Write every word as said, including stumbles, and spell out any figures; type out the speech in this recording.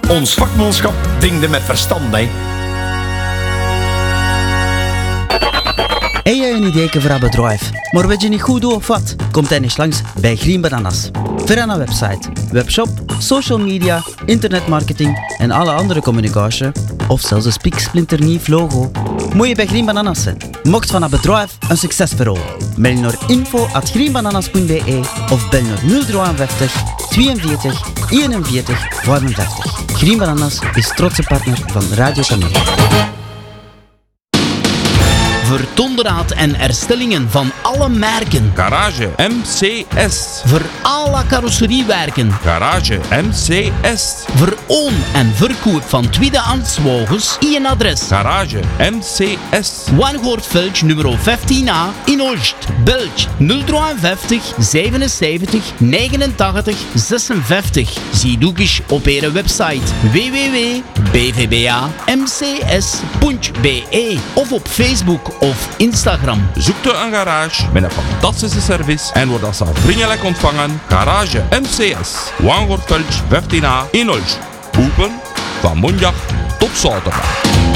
Ons vakmanschap dingde met verstand, hè. Heb je een idee voor een bedrijf, maar weet je niet goed hoe of wat? Kom dan eens langs bij Green Bananas. Voor een website, webshop, social media, internetmarketing en alle andere communicatie, of zelfs een spieksplinternieuw logo, moet je bij Green Bananas zijn. Mocht van een bedrijf een succesverhaal. Mail naar info at greenbananas punt b e of bel naar nul vijfenvijftig tweeënveertig eenenveertig vijfenvijftig. Green Bananas is trotse partner van Radio Camille. Voor onderhoud en herstellingen van alle merken. Garage M C S. Voor alle carrosseriewerken. Garage M C S. Voor oon- en verkoop van tweedehands wagens. Eén adres. Garage M C S. Wangoortveld nummer vijftien a in Olst. Belg nul vijfenvijftig zevenenzeventig negenentachtig zesenvijftig. Zie ook eens op hun website w w w punt b v b a m c s punt b e of op Facebook of Instagram. Zoek je een garage met een fantastische service en wordt als vriendelijk ontvangen. Garage M C S. Wangoortveld vijftien a in Olst. Open van maandag tot zaterdag.